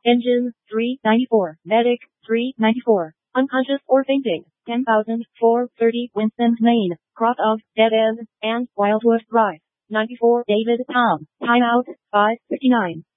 Engine, 394. Medic, 394. Unconscious or fainting, 10,430. Winston, Maine. Cross of Dead End and Wildwood Drive. 94. David, Tom. Timeout, 5:59.